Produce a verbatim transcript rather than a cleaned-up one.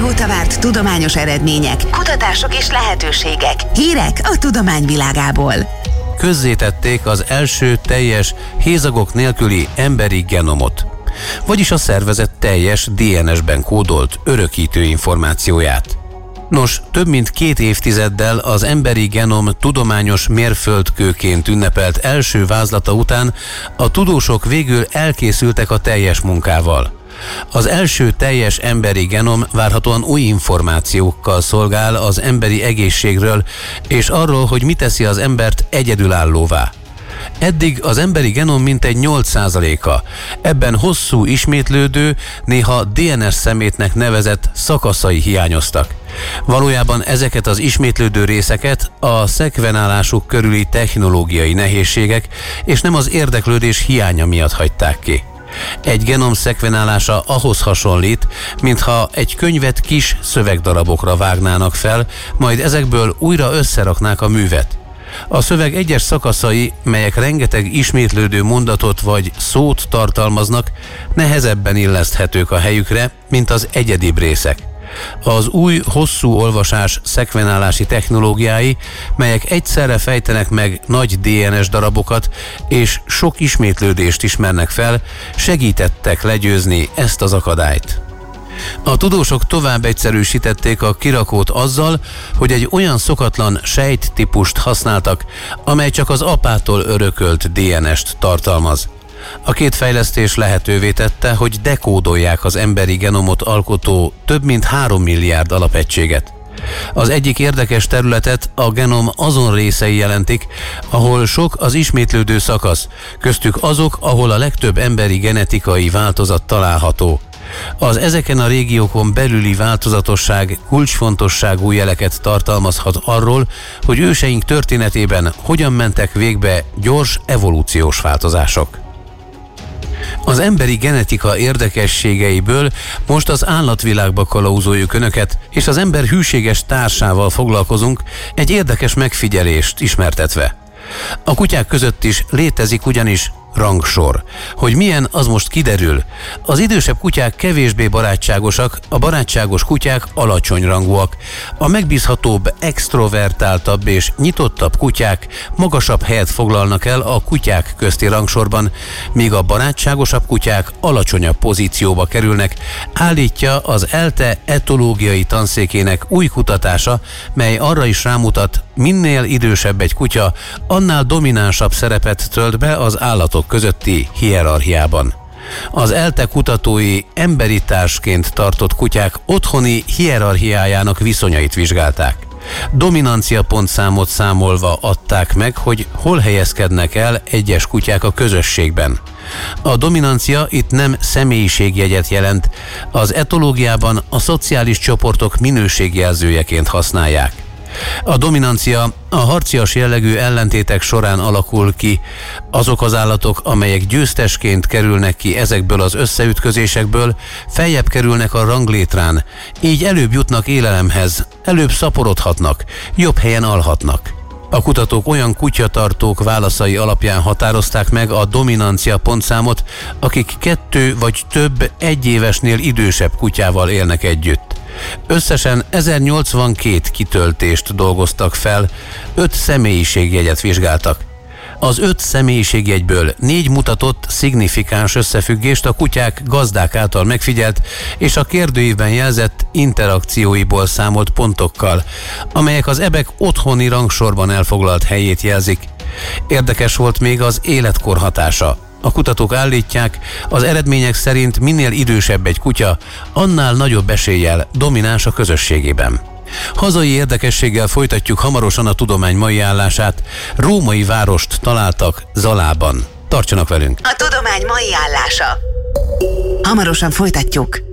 Régóta várt tudományos eredmények, kutatások és lehetőségek. Hírek a tudomány világából. Közzétették az első teljes, hézagok nélküli emberi genomot, vagyis a szervezet teljes dé en es-ben kódolt örökítő információját. Nos, több mint két évtizeddel az emberi genom tudományos mérföldkőként ünnepelt első vázlata után a tudósok végül elkészültek a teljes munkával. Az első teljes emberi genom várhatóan új információkkal szolgál az emberi egészségről és arról, hogy mi teszi az embert egyedülállóvá. Eddig az emberi genom mintegy nyolc százaléka, ebben hosszú ismétlődő, néha dé en es szemétnek nevezett szakaszai hiányoztak. Valójában ezeket az ismétlődő részeket a szekvenálásuk körüli technológiai nehézségek és nem az érdeklődés hiánya miatt hagyták ki. Egy genom szekvenálása ahhoz hasonlít, mintha egy könyvet kis szövegdarabokra vágnának fel, majd ezekből újra összeraknák a művet. A szöveg egyes szakaszai, melyek rengeteg ismétlődő mondatot vagy szót tartalmaznak, nehezebben illeszthetők a helyükre, mint az egyedibb részek. Az új, hosszú olvasás szekvenálási technológiái, melyek egyszerre fejtenek meg nagy dé en es darabokat és sok ismétlődést ismernek fel, segítettek legyőzni ezt az akadályt. A tudósok tovább egyszerűsítették a kirakót azzal, hogy egy olyan szokatlan sejttípust használtak, amely csak az apától örökölt dé en est tartalmaz. A két fejlesztés lehetővé tette, hogy dekódolják az emberi genomot alkotó több mint három milliárd alapegységet. Az egyik érdekes területet a genom azon részei jelentik, ahol sok az ismétlődő szakasz, köztük azok, ahol a legtöbb emberi genetikai változat található. Az ezeken a régiókon belüli változatosság kulcsfontosságú jeleket tartalmazhat arról, hogy őseink történetében hogyan mentek végbe gyors evolúciós változások. Az emberi genetika érdekességeiből most az állatvilágba kalauzoljuk Önöket, és az ember hűséges társával foglalkozunk, egy érdekes megfigyelést ismertetve. A kutyák között is létezik ugyanis rangsor. Hogy milyen, az most kiderül. Az idősebb kutyák kevésbé barátságosak, a barátságos kutyák alacsony rangúak. A megbízhatóbb, extrovertáltabb és nyitottabb kutyák magasabb helyet foglalnak el a kutyák közti rangsorban, míg a barátságosabb kutyák alacsonyabb pozícióba kerülnek, állítja az ELTE etológiai tanszékének új kutatása, mely arra is rámutat, minél idősebb egy kutya, annál dominánsabb szerepet tölt be az állatok közötti hierarchiában. Az ELTE kutatói emberi társként tartott kutyák otthoni hierarchiájának viszonyait vizsgálták. Dominancia pontszámot számolva adták meg, hogy hol helyezkednek el egyes kutyák a közösségben. A dominancia itt nem személyiségjegyet jelent, az etológiában a szociális csoportok minőségjelzőjeként használják. A dominancia a harcias jellegű ellentétek során alakul ki. Azok az állatok, amelyek győztesként kerülnek ki ezekből az összeütközésekből, feljebb kerülnek a ranglétrán, így előbb jutnak élelemhez, előbb szaporodhatnak, jobb helyen alhatnak. A kutatók olyan kutyatartók válaszai alapján határozták meg a dominancia pontszámot, akik kettő vagy több egyévesnél idősebb kutyával élnek együtt. Összesen ezernyolcvankét kitöltést dolgoztak fel, öt személyiségjegyet vizsgáltak. Az öt személyiségjegyből négy mutatott szignifikáns összefüggést a kutyák gazdák által megfigyelt és a kérdőívben jelzett interakcióiból számolt pontokkal, amelyek az ebek otthoni rangsorban elfoglalt helyét jelzik. Érdekes volt még az életkor hatása. A kutatók állítják, az eredmények szerint minél idősebb egy kutya, annál nagyobb eséllyel domináns a közösségében. Hazai érdekességgel folytatjuk hamarosan a tudomány mai állását. Római várost találtak Zalában. Tartsanak velünk! A tudomány mai állása. Hamarosan folytatjuk.